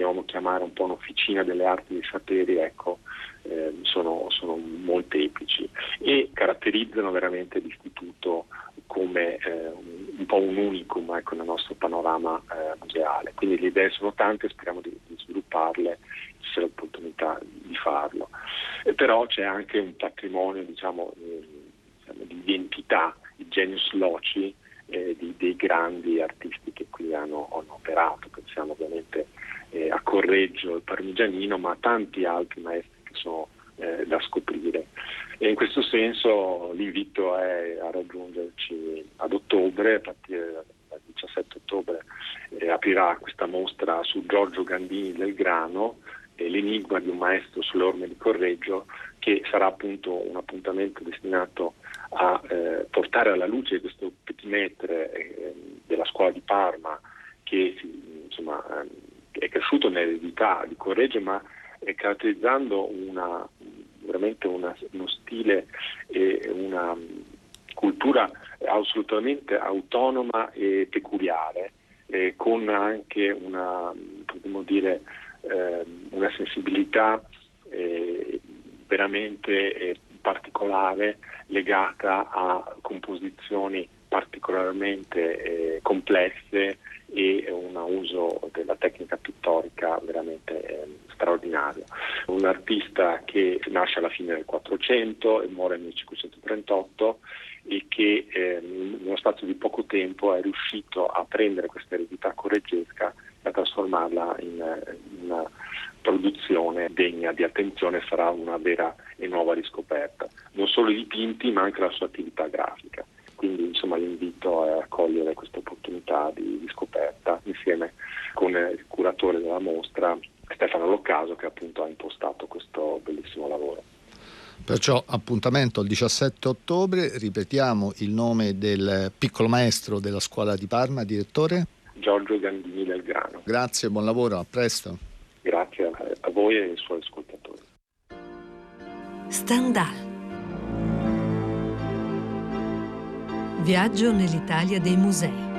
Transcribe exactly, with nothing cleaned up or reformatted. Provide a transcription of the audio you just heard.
vogliamo chiamare un po' un'officina delle arti dei saperi, ecco, eh, sono, sono molteplici e caratterizzano veramente l'istituto come eh, un, un po' un unicum, ecco, nel nostro panorama eh, museale. Quindi le idee sono tante, speriamo di, di svilupparle, ci sia l'opportunità di farlo. E però c'è anche un patrimonio, diciamo, eh, diciamo di identità, il genius loci, eh, di, dei grandi artisti che qui hanno, hanno operato. Pensiamo ovviamente eh, a Correggio e Parmigianino, ma a tanti altri maestri che sono eh, da scoprire. E in questo senso l'invito è a raggiungerci ad ottobre, a partire dal diciassette ottobre eh, aprirà questa mostra su Giorgio Gandini del Grano, eh, l'enigma di un maestro sulle orme di Correggio, che sarà appunto un appuntamento destinato a eh, portare alla luce questo petit maître eh, della scuola di Parma, che insomma è cresciuto nell'eredità di Correggio, ma è caratterizzando una, veramente una, uno stile e una cultura assolutamente autonoma e peculiare, eh, con anche una, potremmo dire, eh, una sensibilità eh, veramente eh, particolare, legata a composizioni particolarmente eh, complesse e un uso della tecnica pittorica veramente eh, straordinario. Un artista che nasce alla fine del Quattrocento e muore nel millecinquecentotrentotto e che eh, in uno spazio di poco tempo è riuscito a prendere questa eredità correggesca e a trasformarla in, in una produzione degna di attenzione. Sarà una vera e nuova riscoperta, non solo i dipinti ma anche la sua attività grafica. Quindi insomma l'invito è a cogliere questa opportunità di, di scoperta insieme con il curatore della mostra, Stefano Loccaso, che appunto ha impostato questo bellissimo lavoro. Perciò appuntamento il diciassette ottobre, ripetiamo il nome del piccolo maestro della scuola di Parma, direttore? Giorgio Gandini del Grano. Grazie, buon lavoro, a presto. Grazie a voi e ai suoi ascoltatori. Stendhal. Viaggio nell'Italia dei musei.